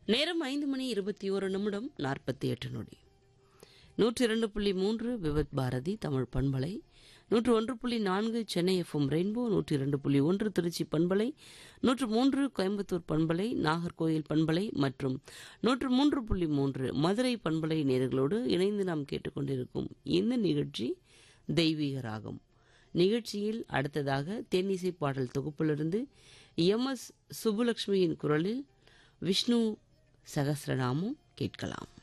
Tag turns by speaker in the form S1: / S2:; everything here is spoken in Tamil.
S1: நேரம் 5:21:48. 102.3 விவத் பாரதி தமிழ் பண்பலை, 101.4 சென்னை எஃப்எம் ரெயின்போ, 102.1 திருச்சி பண்பலை, 103 கோயம்புத்தூர் பண்பலை, நாகர்கோயில் பண்பலை மற்றும் 103.3 மதுரை பண்பலை நேயர்களோடு இணைந்து நாம் கேட்டுக்கொண்டிருக்கும் இந்த நிகழ்ச்சி தெய்வீக ராகம். நிகழ்ச்சியில் அடுத்ததாக தேனிசை பாடல் தொகுப்பிலிருந்து MS சுப்புலட்சுமியின் குரலில் விஷ்ணு சகஸ்ரநாமம் கேட்கலாம்.